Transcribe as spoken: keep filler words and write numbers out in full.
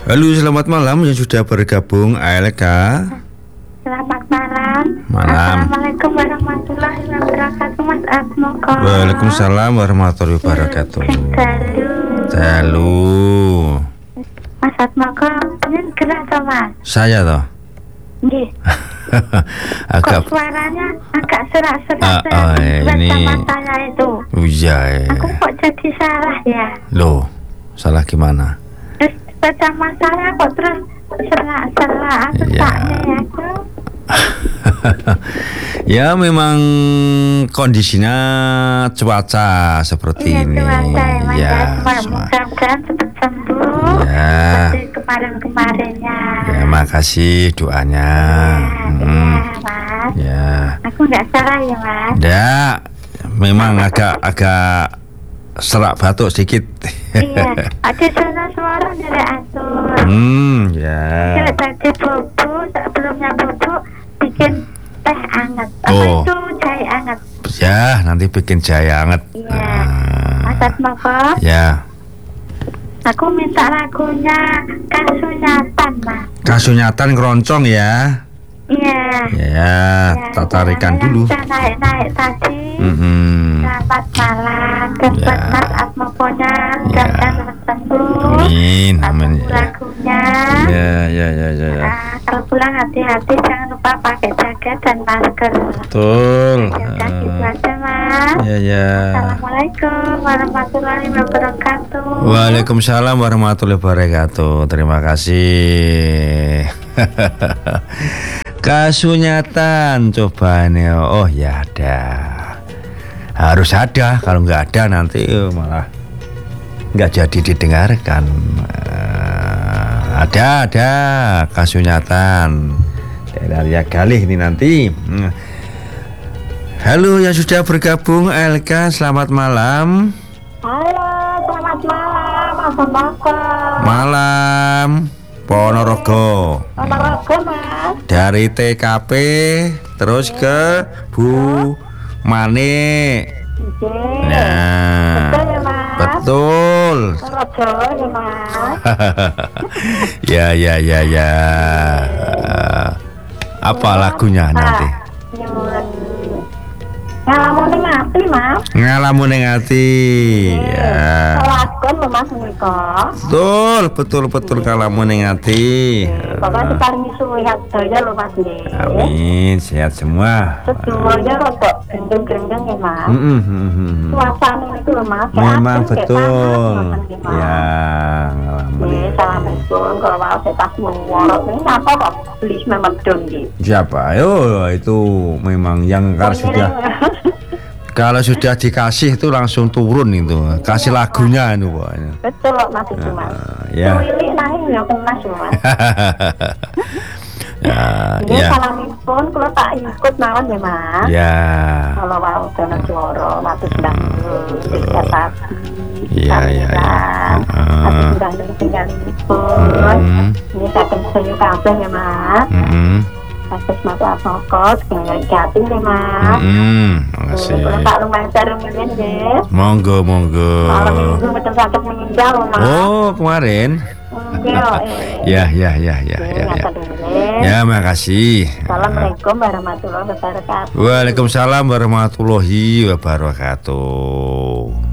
Halo, selamat malam yang sudah bergabung A L K. Selamat malam. Malam. Assalamualaikum warahmatullahi wabarakatuh, Mas Asmoko. Waalaikumsalam warahmatullahi wabarakatuh. Halo. Halo. Mas Asmoko, ini gerak toh, Mas? Saya toh. Nggih. Agak Kok suaranya agak serak-serak Ah, ah, ini- sama saya itu. Ujai. Aku kok jadi salah ya? Loh, salah gimana? Terus bersama saya kok terus serak-serak. Aku Iya. taknya ya, aku. Ya memang kondisinya cuaca seperti Iya, ini. cuaca emang Ya. ya. Mudah-mudahan cepat sembuh. Ya. Seperti kemarin-kemarinnya. Ya, makasih doanya. Ya, Hmm. ya, Mas. Ya. Aku nggak salah ya, Mas. Nggak, memang agak agak serak batuk sedikit. Iya, ada sana suara dari atur. Hmm, ya. Kalau tadi bobo, sebelumnya bobo bikin teh hangat. Apa Oh. itu jahe hangat? Ya, nanti bikin jahe hangat. Iya. Ah, Mas Asmoko, ya. aku minta lagunya Kasunyatan, Mas. Kasunyatan keroncong ya. Iya. Ya, tak tarikan dulu. Yang naik-naik tadi. Mm-mm. Selamat malam, dan Ya. buat Mas Asmokonya, mudah-mudahan cepat sembuh. Amin, amin. Ya. Lagu-lagunya. Ya, ya, ya, ya, ya. Ah, kalau pulang hati-hati, jangan lupa pakai jaket dan masker. Betul. Ya udah gitu Ah, aja, Mas. ya, ya. Assalamualaikum warahmatullahi wabarakatuh. Waalaikumsalam warahmatullahi wabarakatuh. Terima kasih. Kasunyatan coba nih. Oh ya ada. Harus ada. Kalau nggak ada nanti oh, malah nggak jadi didengarkan. Eh, ada ada kasunyatan. Dari Galih ini nanti. Hmm. Halo yang sudah bergabung A L K, selamat malam. Halo, selamat malam, Mas Asmoko. Malam Ponorogo. Ponorogo, Mas. Dari T K P terus ke Bu Mane. Oke. Nah, Betul ya, Mas? betul. Ponorogo ya, Mas. Ya, ya, ya, ya. Apa lagunya nanti? Ngalamun ning ati, Mas. Ngalamun ning ati. Ya. Lagun lho, Mas menika. Betul, betul, betul ngalamun ning ati. Bapak separingi suwihat daya lho, Mas nggih. Amin, sehat semua. Semuanya rada gendeng-gendeng ya, Mas. Mm-mm, mm-mm. Suasana itu lho, Mas. Memang Kayak betul. panas, ngoten, Mas. Ya, ngalamun. Nggih, Assalamualaikum. Kalau mau saya tas mengorok ini apa kok beli memedun gitu. Siapa? Yo, itu memang yang kalau sudah kalau sudah dikasih itu langsung turun itu. Kasih lagunya itu pokoknya. Betul loh, Mas itu, Mas. Ah, ya. Ini nangis ya kemas loh, Mas. Ya, Ini ya. salamipun kalau tak ikut mawon ya, Mas. Ya. Kalau mau dana suara, mati sedang tiga tadi. Iya, iya, iya. Mati Ah. sedang tinggal pun. Mm-mm. Ini saya kesenyu kabeh ya, Mas. Mm-mm. Kasus Mas Asmoko, dengan jatim ya, Mas. Mm-mm. Kalau Makasih. tak lumayan sarung milian deh. Monggo, monggo. Malam minggu betul sakit meninggal loh, Mas. Oh, kemarin. Oke, oh, eh. Ya, ya, ya, ya, Oke, ya, ya. ngata dulu, eh. Ya, makasih. Assalamualaikum warahmatullahi wabarakatuh. Waalaikumsalam warahmatullahi wabarakatuh.